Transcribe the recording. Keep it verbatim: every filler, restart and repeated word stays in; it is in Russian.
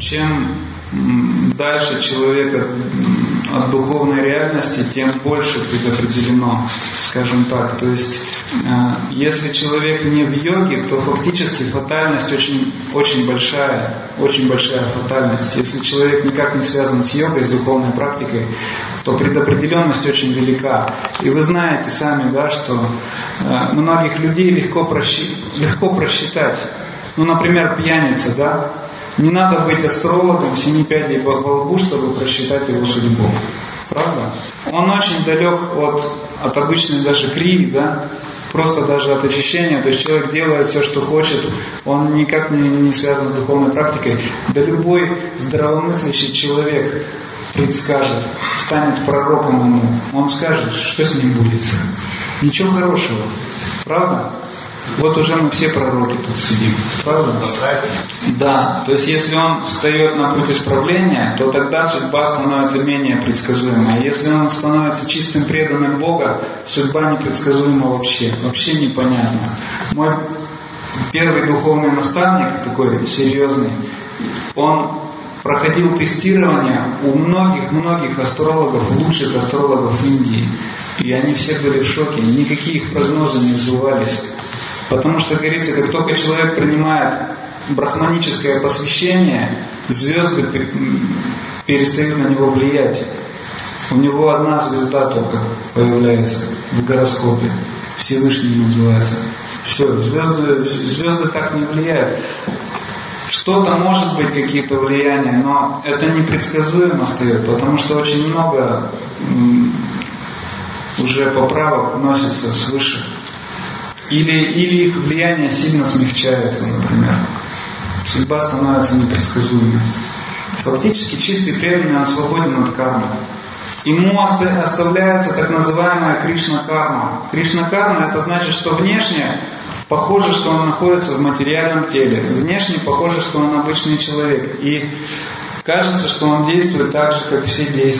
чем дальше человек от духовной реальности, тем больше предопределено, скажем так. То есть, если человек не в йоге, то фактически фатальность очень, очень большая, очень большая фатальность. Если человек никак не связан с йогой, с духовной практикой, то предопределенность очень велика. И вы знаете сами, да, что многих людей легко, просчитать, легко просчитать. Ну, например, пьяница, да? Не надо быть астрологом, семи пядей во лбу, чтобы просчитать его судьбу. Правда? Он очень далек от, от обычной даже крии, да? Просто даже от очищения. То есть человек делает все, что хочет, он никак не, не связан с духовной практикой. Да любой здравомыслящий человек предскажет, станет пророком ему. Он скажет, что с ним будет. Ничего хорошего. Правда? Вот уже мы все пророки тут сидим. Правда? Да. То есть если он встает на путь исправления, то тогда судьба становится менее предсказуемой. Если он становится чистым преданным Бога, судьба непредсказуема вообще. Вообще непонятно. Мой первый духовный наставник, такой серьезный, он проходил тестирование у многих-многих астрологов, лучших астрологов Индии. И они все были в шоке. Никакие их прогнозы не сбывались. Потому что, говорится, как только человек принимает брахманическое посвящение, звезды перестают на него влиять. У него одна звезда только появляется в гороскопе. Всевышний называется. Все, звезды, звезды так не влияют. Что-то может быть, какие-то влияния, но это непредсказуемо остается, потому что очень много уже поправок вносится свыше. Или, или их влияние сильно смягчается, например. Судьба становится непредсказуемой. Фактически чистый преданный, он свободен от кармы. Ему оставляется так называемая Кришна-карма. Кришна-карма — это значит, что внешне похоже, что он находится в материальном теле. Внешне похоже, что он обычный человек. И кажется, что он действует так же, как все действуют.